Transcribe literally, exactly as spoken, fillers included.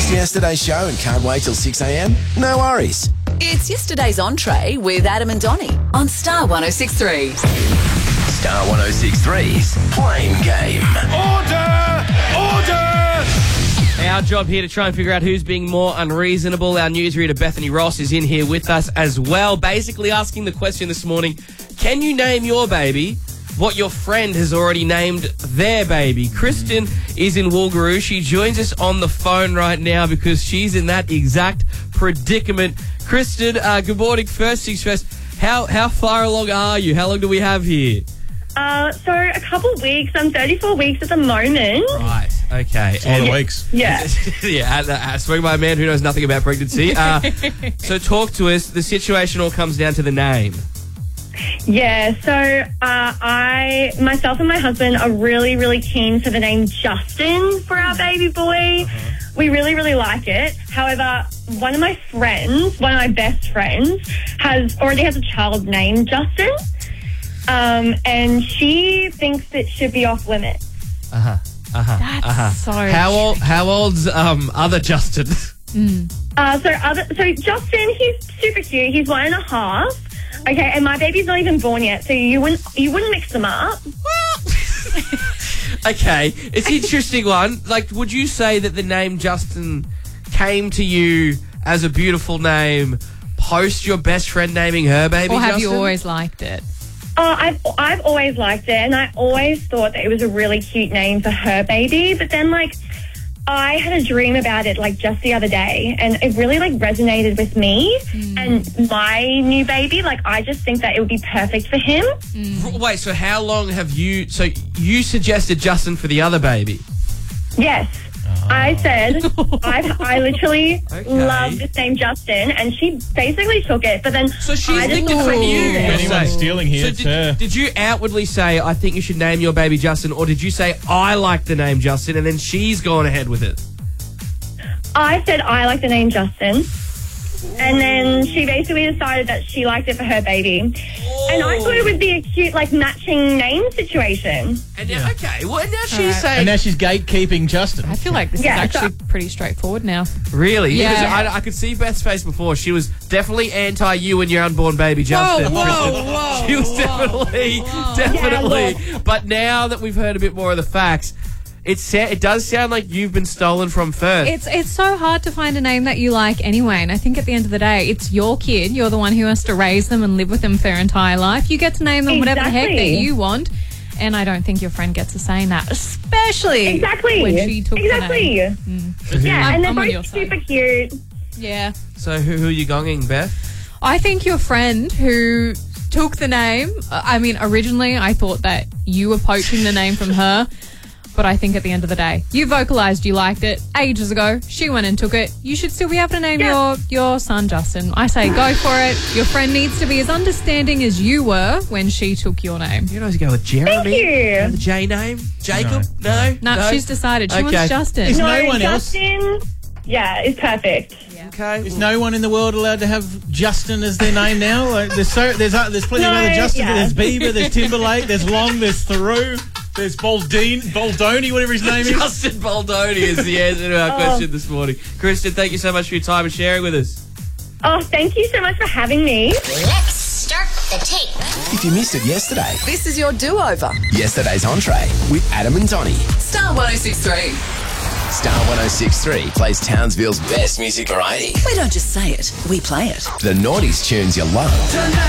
Missed yesterday's show and can't wait till six a.m? No worries. It's Yesterday's Entree with Adam and Donnie on Star one oh six three. Star one oh six three's Blame Game. Order! Order! Our job here to try and figure out who's being more unreasonable. Our newsreader Bethany Ross is in here with us as well, basically asking the question this morning, can you name your baby what your friend has already named their baby? Kristen is in Woolgaroo. She joins us on the phone right now because she's in that exact predicament. Kristen, uh, good morning. First things first, how, how far along are you? How long do we have here? Uh, so a couple of weeks. I'm thirty-four weeks at the moment. Right, okay. It's a lot of weeks. Yeah. yeah, uh, uh, spoken by a man who knows nothing about pregnancy. Uh, so talk to us. The situation all comes down to the name. Yeah, so uh, I, myself and my husband are really, really keen for the name Justin for our baby boy. We really, really like it. However, one of my friends, one of my best friends, has already has a child named Justin. Um, and she thinks it should be off limits. Uh-huh, uh-huh, That's uh-huh. so How old, how old's um, other Justin? Mm. Uh, so other, so Justin, he's super cute. He's one and a half. Okay, and my baby's not even born yet, so you wouldn't you wouldn't mix them up. Okay, it's an interesting one. Like, would you say that the name Justin came to you as a beautiful name post your best friend naming her baby Or have Justin? you always liked it? Oh, I've I've always liked it, and I always thought that it was a really cute name for her baby. But then, like, I had a dream about it, like, just the other day, and it really, like, resonated with me Mm. and my new baby. Like, I just think that it would be perfect for him. R- Wait, so how long have you... So you suggested Justin for the other baby? Yes. I said, I I literally Okay. love this name Justin, and she basically took it. But then So she's I just nicked it from you. Ooh. If anyone's stealing here, So it's did, her. did you outwardly say, I think you should name your baby Justin, or did you say, I like the name Justin, and then she's gone ahead with it? I said I like the name Justin, and then she basically decided that she liked it for her baby. And I thought it would be a cute, like, matching name situation. And now, okay, well, now she's Alright. saying... And now she's gatekeeping Justin. I feel like this Yeah, is actually so- pretty straightforward now. Really? Yeah. Because I, I could see Beth's face before. She was definitely anti you and your unborn baby, Justin. whoa, Kristen. whoa, She was whoa, definitely, whoa. definitely. Yeah, But now that we've heard a bit more of the facts, it, sa- it does sound like you've been stolen from first. It's it's so hard to find a name that you like anyway, and I think at the end of the day, it's your kid. You're the one who has to raise them and live with them for their entire life. You get to name them whatever the heck that Exactly. you want, and I don't think your friend gets to saying that, especially Exactly. when she took exactly. the name. Yeah, I'm- and they're I'm on your both side. super cute. Yeah. So who, who are you gonging, Beth? I think your friend who took the name, uh, I mean, originally I thought that you were poaching the name from her, but I think at the end of the day, you vocalised you liked it ages ago. She went and took it. You should still be able to name Yeah. your, your son Justin. I say go for it. Your friend needs to be as understanding as you were when she took your name. You know, go with Jeremy. Thank you. The J name? Jacob? No. No, she's decided. She Okay. wants Justin. Is No, no one else? Justin, yeah, is perfect. Okay. Is no one in the world allowed to have Justin as their name now? Like, there's so there's uh, there's plenty No, of other Justins. yeah. There's Bieber, there's Timberlake, there's Long, there's Theroux, there's Baldini, Baldoni, whatever his name is. Justin Baldoni is the answer to our Oh. question this morning. Kristen, thank you so much for your time and sharing with us. Oh, thank you so much for having me. Let's start the tape. If you missed it yesterday, This is your do-over. yesterday's Entree with Adam and Donnie. Star one oh six three. Star one oh six three plays Townsville's best music variety. We don't just say it, we play it. The Naughties tunes you love.